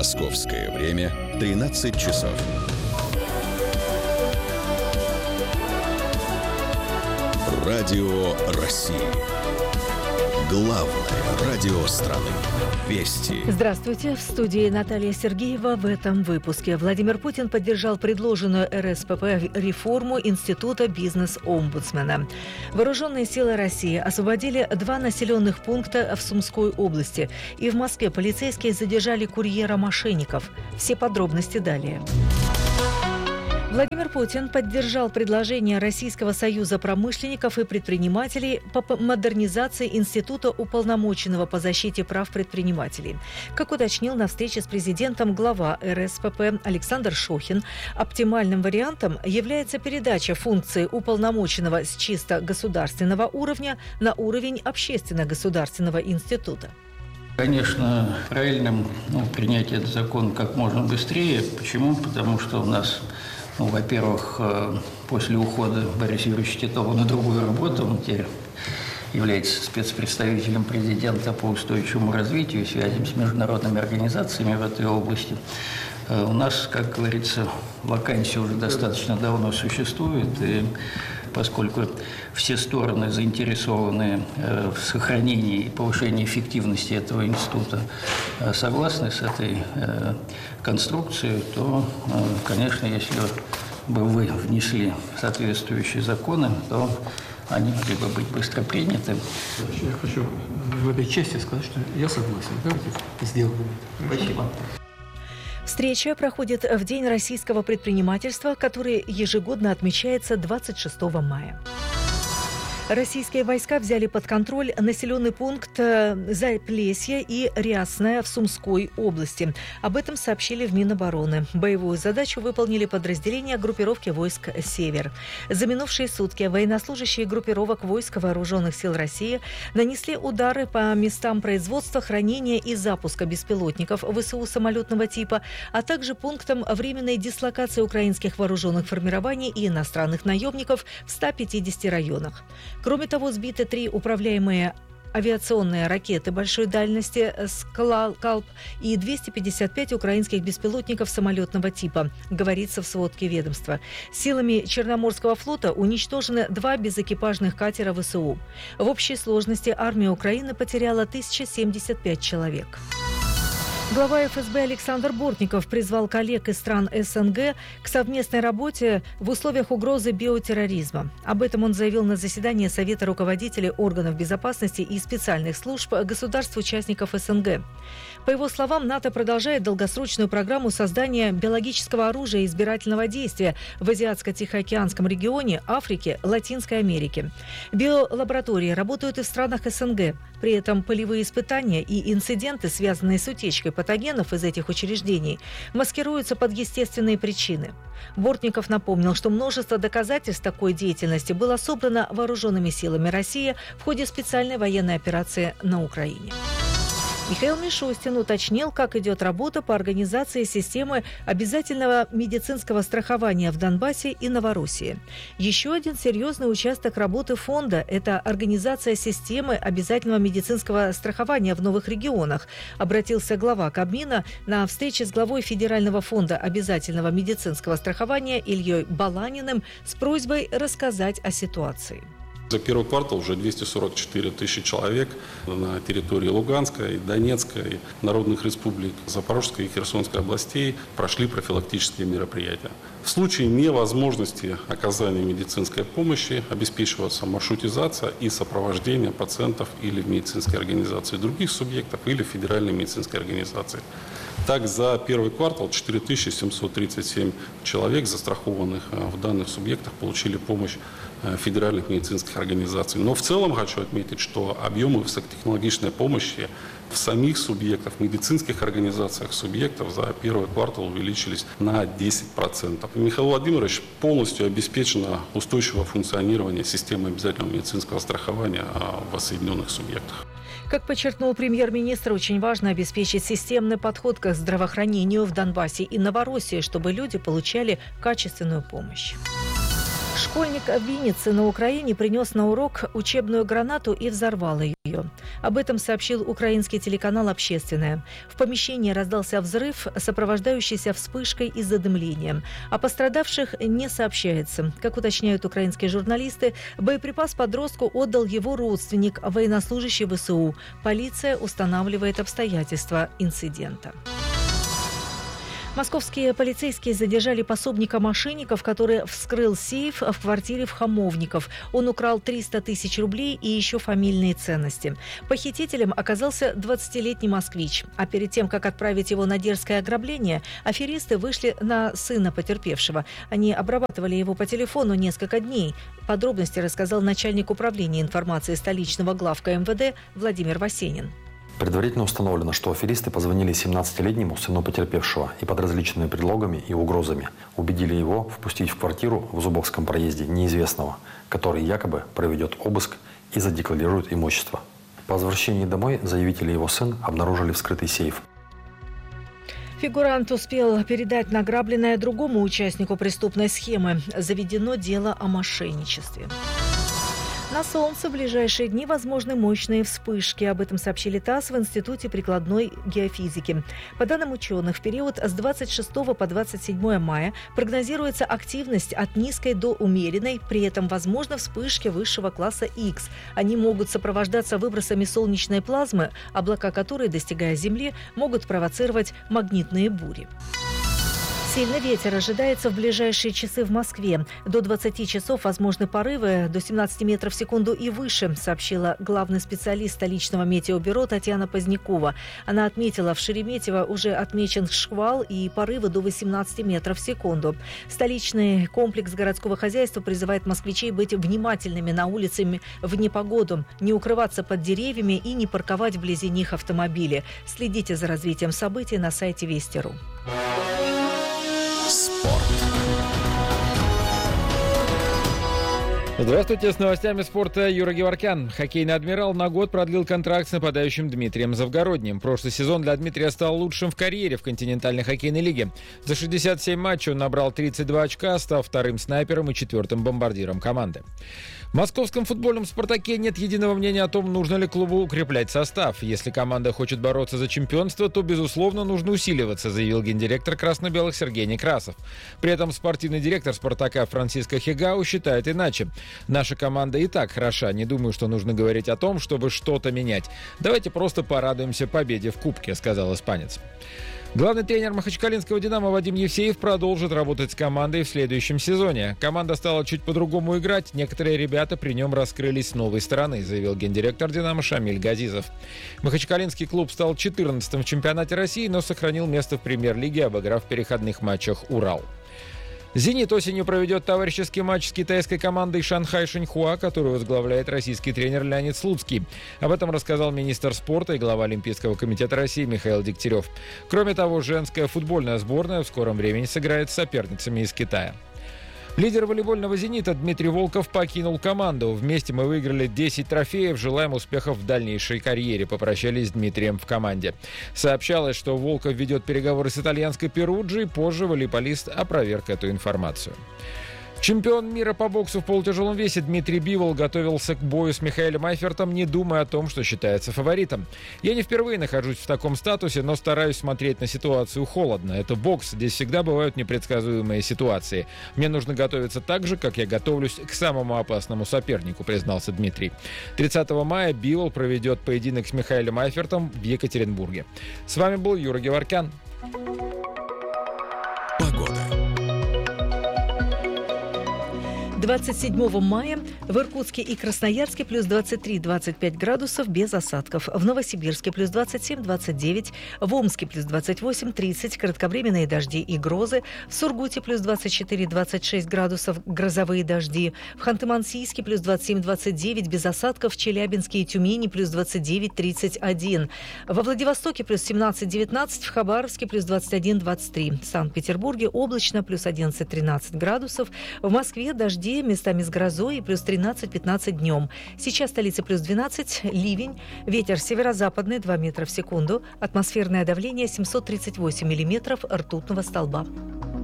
Московское время 13 часов. Радио России. Главное радио страны. Вести. Здравствуйте. В студии Наталья Сергеева. В этом выпуске Владимир Путин поддержал предложенную РСПП реформу Института бизнес-омбудсмена. Вооруженные силы России освободили 2 населенных пункта в Сумской области. И в Москве полицейские задержали курьера мошенников. Все подробности далее. Владимир Путин поддержал предложение Российского союза промышленников и предпринимателей по модернизации Института уполномоченного по защите прав предпринимателей. Как уточнил на встрече с президентом глава РСПП Александр Шохин, оптимальным вариантом является передача функции уполномоченного с чисто государственного уровня на уровень общественно-государственного института. Конечно, правильным принять этот закон как можно быстрее. Почему? Потому что у нас, во-первых, после ухода Бориса Юрьевича Титова на другую работу, он теперь является спецпредставителем президента по устойчивому развитию и связям с международными организациями в этой области. У нас, как говорится, вакансия уже достаточно давно существует, и поскольку все стороны заинтересованы в сохранении и повышении эффективности этого института, согласны с этой конструкцией, то, конечно, если бы вы внесли соответствующие законы, то они могли бы быть быстро приняты. Я хочу в этой части сказать, что я согласен. Давайте сделаем. Спасибо. Встреча проходит в День российского предпринимательства, который ежегодно отмечается 26 мая. Российские войска взяли под контроль населенный пункт Заплесье и Рясное в Сумской области. Об этом сообщили в Минобороны. Боевую задачу выполнили подразделения группировки войск «Север». За минувшие сутки военнослужащие группировок войск Вооруженных сил России нанесли удары по местам производства, хранения и запуска беспилотников ВСУ самолетного типа, а также пунктам временной дислокации украинских вооруженных формирований и иностранных наемников в 150 районах. Кроме того, сбиты 3 управляемые авиационные ракеты большой дальности «Скалп» и 255 украинских беспилотников самолетного типа, говорится в сводке ведомства. Силами Черноморского флота уничтожены 2 безэкипажных катера ВСУ. В общей сложности армия Украины потеряла 1075 человек. Глава ФСБ Александр Бортников призвал коллег из стран СНГ к совместной работе в условиях угрозы биотерроризма. Об этом он заявил на заседании Совета руководителей органов безопасности и специальных служб государств-участников СНГ. По его словам, НАТО продолжает долгосрочную программу создания биологического оружия избирательного действия в Азиатско-Тихоокеанском регионе, Африке, Латинской Америке. Биолаборатории работают и в странах СНГ. При этом полевые испытания и инциденты, связанные с утечкой патогенов из этих учреждений, маскируются под естественные причины. Бортников напомнил, что множество доказательств такой деятельности было собрано вооруженными силами России в ходе специальной военной операции на Украине. Михаил Мишустин уточнил, как идет работа по организации системы обязательного медицинского страхования в Донбассе и Новороссии. Еще один серьезный участок работы фонда – это организация системы обязательного медицинского страхования в новых регионах, обратился глава Кабмина на встрече с главой Федерального фонда обязательного медицинского страхования Ильей Баланиным с просьбой рассказать о ситуации. За первый квартал уже 244 тысячи человек на территории Луганской, Донецкой, народных республик, Запорожской и Херсонской областей прошли профилактические мероприятия. В случае невозможности оказания медицинской помощи обеспечивается маршрутизация и сопровождение пациентов или в медицинской организации других субъектов, или в федеральной медицинской организации. Так, за первый квартал 4737 человек, застрахованных в данных субъектах, получили помощь федеральных медицинских организаций. Но в целом хочу отметить, что объемы высокотехнологичной помощи в самих субъектах, медицинских организациях субъектов за первый квартал увеличились на 10%. Михаил Владимирович, полностью обеспечено устойчивое функционирование системы обязательного медицинского страхования в воссоединенных субъектах. Как подчеркнул премьер-министр, очень важно обеспечить системный подход к здравоохранению в Донбассе и Новороссии, чтобы люди получали качественную помощь. Школьник в Виннице на Украине принес на урок учебную гранату и взорвал ее. Об этом сообщил украинский телеканал «Общественное». В помещении раздался взрыв, сопровождающийся вспышкой и задымлением. О пострадавших не сообщается. Как уточняют украинские журналисты, боеприпас подростку отдал его родственник, военнослужащий ВСУ. Полиция устанавливает обстоятельства инцидента. Московские полицейские задержали пособника мошенников, который вскрыл сейф в квартире в Хамовников. Он украл 300 тысяч рублей и еще фамильные ценности. Похитителем оказался 20-летний москвич. А перед тем, как отправить его на дерзкое ограбление, аферисты вышли на сына потерпевшего. Они обрабатывали его по телефону несколько дней. Подробности рассказал начальник управления информации столичного главка МВД Владимир Васенин. Предварительно установлено, что аферисты позвонили 17-летнему сыну потерпевшего и под различными предлогами и угрозами убедили его впустить в квартиру в Зубовском проезде неизвестного, который якобы проведет обыск и задекларирует имущество. По возвращении домой заявитель и его сын обнаружили вскрытый сейф. Фигурант успел передать награбленное другому участнику преступной схемы. Заведено дело о мошенничестве. На Солнце в ближайшие дни возможны мощные вспышки. Об этом сообщили ТАСС в Институте прикладной геофизики. По данным ученых, в период с 26 по 27 мая прогнозируется активность от низкой до умеренной. При этом возможны вспышки высшего класса X. Они могут сопровождаться выбросами солнечной плазмы, облака которой, достигая Земли, могут провоцировать магнитные бури. Сильный ветер ожидается в ближайшие часы в Москве. До 20 часов возможны порывы до 17 метров в секунду и выше, сообщила главный специалист столичного метеобюро Татьяна Позднякова. Она отметила, в Шереметьево уже отмечен шквал и порывы до 18 метров в секунду. Столичный комплекс городского хозяйства призывает москвичей быть внимательными на улицах в непогоду, не укрываться под деревьями и не парковать вблизи них автомобили. Следите за развитием событий на сайте Вести.ру. Спорт. Здравствуйте, с новостями спорта Юра Геворкян. Хоккейный «Адмирал» на год продлил контракт с нападающим Дмитрием Завгородним. Прошлый сезон для Дмитрия стал лучшим в карьере в континентальной хоккейной лиге. За 67 матчей он набрал 32 очка, став вторым снайпером и четвертым бомбардиром команды. В московском футбольном «Спартаке» нет единого мнения о том, нужно ли клубу укреплять состав. Если команда хочет бороться за чемпионство, то, безусловно, нужно усиливаться, заявил гендиректор красно-белых Сергей Некрасов. При этом спортивный директор «Спартака» Франциско Хигау считает иначе. Наша команда и так хороша, не думаю, что нужно говорить о том, чтобы что-то менять. Давайте просто порадуемся победе в Кубке, сказал испанец. Главный тренер махачкалинского «Динамо» Вадим Евсеев продолжит работать с командой в следующем сезоне. Команда стала чуть по-другому играть, некоторые ребята при нем раскрылись с новой стороны, заявил гендиректор «Динамо» Шамиль Газизов. Махачкалинский клуб стал 14-м в чемпионате России, но сохранил место в премьер-лиге, обыграв в переходных матчах «Урал». «Зенит» осенью проведет товарищеский матч с китайской командой «Шанхай Шэньхуа», которую возглавляет российский тренер Леонид Слуцкий. Об этом рассказал министр спорта и глава Олимпийского комитета России Михаил Дегтярев. Кроме того, женская футбольная сборная в скором времени сыграет с соперницами из Китая. Лидер волейбольного «Зенита» Дмитрий Волков покинул команду. Вместе мы выиграли 10 трофеев. Желаем успехов в дальнейшей карьере. Попрощались с Дмитрием в команде. Сообщалось, что Волков ведет переговоры с итальянской «Перуджи». Позже волейболист опроверг эту информацию. Чемпион мира по боксу в полутяжелом весе Дмитрий Бивол готовился к бою с Михаэлем Айфертом, не думая о том, что считается фаворитом. «Я не впервые нахожусь в таком статусе, но стараюсь смотреть на ситуацию холодно. Это бокс, здесь всегда бывают непредсказуемые ситуации. Мне нужно готовиться так же, как я готовлюсь к самому опасному сопернику», признался Дмитрий. 30 мая Бивол проведет поединок с Михаэлем Айфертом в Екатеринбурге. С вами был Юра Геворкян. Погода. 27 мая в Иркутске и Красноярске плюс 23-25 градусов без осадков. В Новосибирске плюс 27-29, в Омске плюс 28-30, кратковременные дожди и грозы. В Сургуте плюс 24-26 градусов, грозовые дожди. В Ханты-Мансийске плюс 27-29, без осадков. В Челябинске и Тюмени плюс 29-31. Во Владивостоке плюс 17-19, в Хабаровске плюс 21-23. В Санкт-Петербурге облачно плюс 11-13 градусов. В Москве дожди местами с грозой и плюс 13-15 днем. Сейчас в столице плюс 12, ливень, ветер северо-западный 2 метра в секунду, атмосферное давление 738 миллиметров ртутного столба.